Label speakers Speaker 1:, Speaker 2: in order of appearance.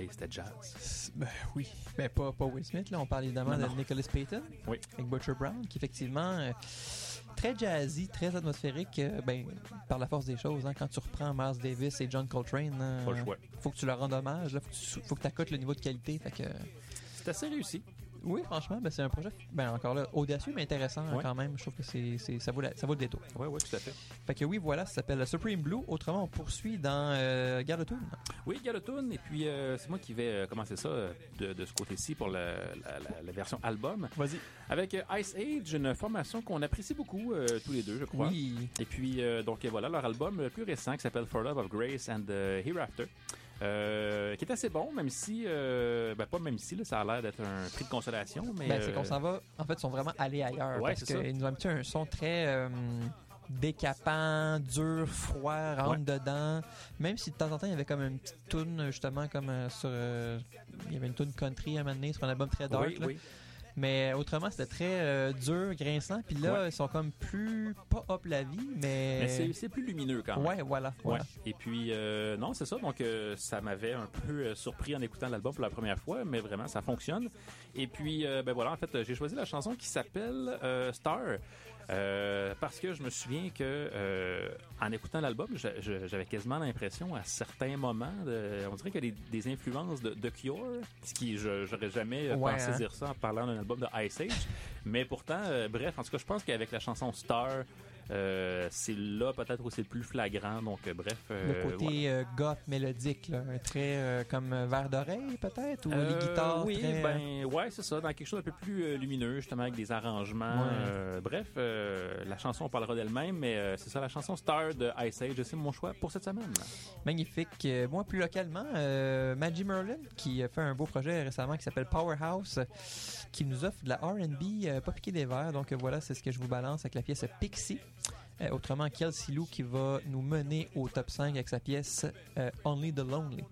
Speaker 1: hey, c'était jazz.
Speaker 2: Ben oui, mais pas Will Smith, là. On parle évidemment de Nicholas Payton,
Speaker 1: oui,
Speaker 2: avec Butcher Brown, qui effectivement très jazzy, très atmosphérique, par la force des choses. Hein, quand tu reprends Miles Davis et John Coltrane,
Speaker 1: pas le choix.
Speaker 2: Faut que tu leur rendes hommage, faut que tu accotes le niveau de qualité. Fait que
Speaker 1: c'est assez réussi.
Speaker 2: Oui, franchement, c'est un projet encore là audacieux mais intéressant quand même. Je trouve que ça vaut le détour.
Speaker 1: Oui, tout à fait.
Speaker 2: Fait que oui, voilà, ça s'appelle Supreme Blue. Autrement, on poursuit dans Garotoon.
Speaker 1: Oui, Garotoon. Et puis, c'est moi qui vais commencer ça de ce côté-ci pour la version album.
Speaker 2: Vas-y.
Speaker 1: Avec Ice Age, une formation qu'on apprécie beaucoup tous les deux, je crois.
Speaker 2: Oui.
Speaker 1: Et puis, donc voilà, leur album le plus récent qui s'appelle For Love of Grace and Hereafter. Qui est assez bon, même si pas même si là, ça a l'air d'être un prix de consolation, mais
Speaker 2: c'est qu'on s'en va, en fait, ils sont vraiment allés ailleurs,
Speaker 1: ouais,
Speaker 2: parce qu'ils nous ont mis un son très décapant, dur, froid, rentre dedans, même si de temps en temps il y avait comme une petite toune justement comme il y avait une toune country à un moment donné sur un album très dark, là. Mais autrement, c'était très dur, grinçant. Puis là, ils sont comme plus pas up la vie, mais
Speaker 1: c'est plus lumineux quand même.
Speaker 2: Ouais, voilà.
Speaker 1: Et puis, non, c'est ça. Donc, ça m'avait un peu surpris en écoutant l'album pour la première fois, mais vraiment, ça fonctionne. Et puis, voilà, en fait, j'ai choisi la chanson qui s'appelle Star. Parce que je me souviens que en écoutant l'album, j'avais quasiment l'impression à certains moments, on dirait qu'il y a des influences de Cure, ce qui j'aurais jamais pensé dire ça en parlant d'un album de Ice Age. Mais pourtant, bref, en tout cas, je pense qu'avec la chanson Star, c'est là peut-être où c'est le plus flagrant. Donc, bref.
Speaker 2: Le côté goth mélodique, là, très comme verre d'oreille peut-être, ou les guitares.
Speaker 1: Oui,
Speaker 2: très...
Speaker 1: c'est ça, dans quelque chose d'un peu plus lumineux, justement, avec des arrangements. Bref, la chanson, on parlera d'elle-même, mais c'est ça, la chanson Star de Ice Age, c'est mon choix pour cette semaine.
Speaker 2: Magnifique. Moi, plus localement, Maggie Merlin, qui a fait un beau projet récemment qui s'appelle Powerhouse, qui nous offre de la R&B pas piqué des verres. Donc voilà, c'est ce que je vous balance avec la pièce Pixie. Autrement, Kelsey Lou qui va nous mener au top 5 avec sa pièce Only the Lonely.